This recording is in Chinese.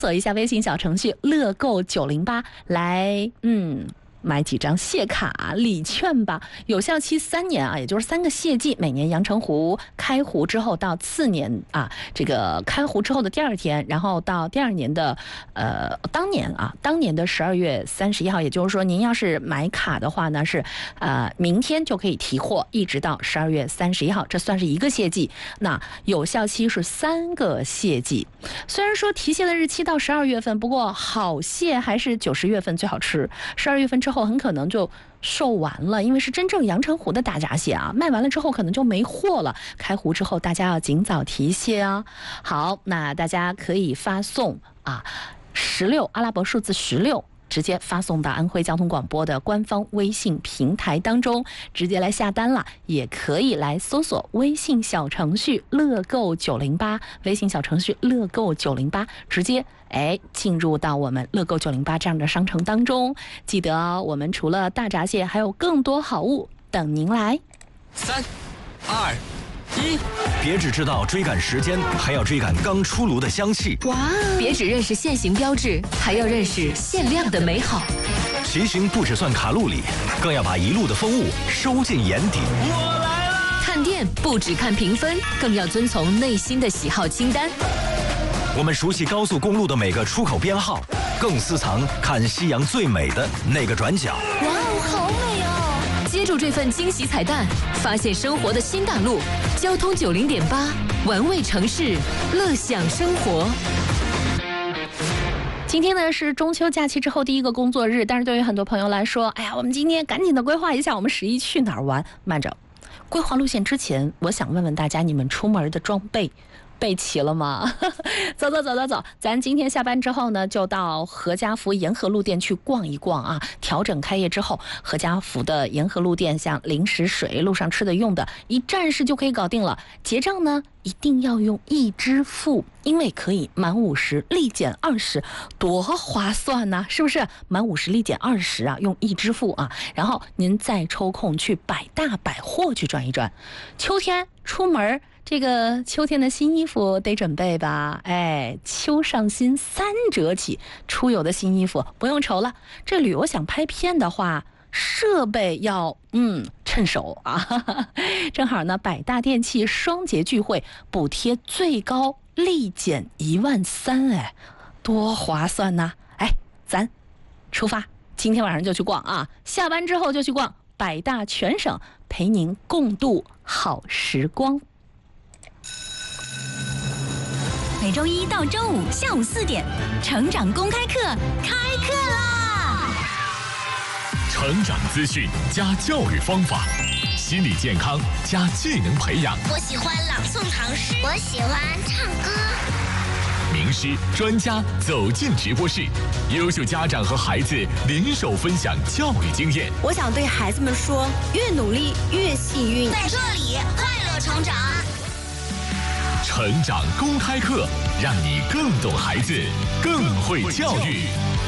搜一下微信小程序乐购908来，买几张谢卡礼券吧，有效期3年啊，也就是3个谢季。每年阳澄湖开湖之后到次年啊，这个开湖之后的第2天，然后到第2年的当年的12月31号，也就是说您要是买卡的话呢，是明天就可以提货，一直到12月31号，这算是1个谢季。那有效期是3个谢季。虽然说提现的日期到12月份，不过好蟹还是90月份最好吃，12月份之后很可能就售完了，因为是真正阳澄湖的大闸蟹啊，卖完了之后可能就没货了。开湖之后大家要尽早提蟹啊。好，那大家可以发送16阿拉伯数字16。直接发送到安徽交通广播的官方微信平台当中，直接来下单了。也可以来搜索微信小程序乐购908，微信小程序乐购908，直接进入到我们乐购908这样的商城当中。记得我们除了大闸蟹，还有更多好物等您来。 3、2、1， 别只知道追赶时间，还要追赶刚出炉的香气。 哇！别只认识限行标志，还要认识限量的美好。 骑行不只算卡路里，更要把一路的风物收进眼底。 我来了！ 看店不只看评分，更要遵从内心的喜好清单。 我们熟悉高速公路的每个出口编号，更私藏看夕阳最美的那个转角。 哇哦，好美哦！接住这份惊喜彩蛋，发现生活的新大陆。交通90.8，玩味城市，乐享生活。 今天呢是中秋假期之后第1个工作日，但是对于很多朋友来说，哎呀，我们今天赶紧的规划一下我们11去哪儿玩。慢着，规划路线之前，我想问问大家，你们出门的装备备齐了吗？走，咱今天下班之后呢，就到何家福沿河路店去逛一逛啊。调整开业之后，何家福的沿河路店，像零食、水、路上吃的用的，一站式就可以搞定了。结账呢，一定要用易支付，因为可以满50立减20，多划算呐，是不是？满50立减20啊，用易支付啊。然后您再抽空去百大百货去转一转。秋天出门，这个秋天的新衣服得准备吧，秋上新3折起，出游的新衣服不用愁了。这旅游想拍片的话，设备要趁手啊。正好呢，百大电器双节聚会，补贴最高立减13000，多划算呐！咱出发，今天晚上就去逛啊，下班之后就去逛百大全省，陪您共度好时光。 每周1到周5下午4点，成长公开课开课啦！ 成长资讯加教育方法，心理健康加技能培养。 我喜欢朗诵唐诗，我喜欢唱歌。 名师专家走进直播室，优秀家长和孩子联手分享教育经验。 我想对孩子们说，越努力越幸运。 在这里快乐成长。 成长公开课，让你更懂孩子，更会教育。